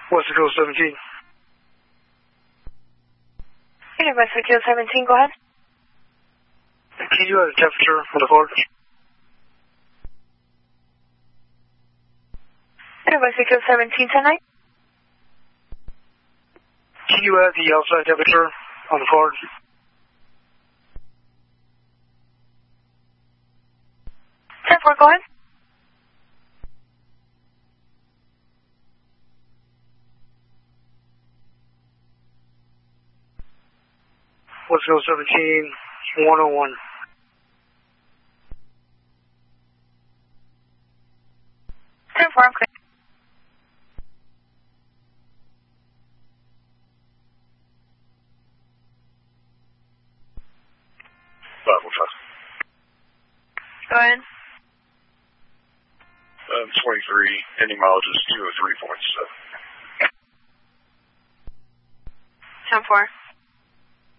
What's the code 17? Universal Kilo 17, go ahead. Can you have the temperature on the card? Universal Kilo 17 tonight. Can you have the outside temperature on the card? Temperature, go ahead. What's the code 17? 101. Temperature, I'm clear. Go ahead. 23, ending mileage is 203.7. 10-4.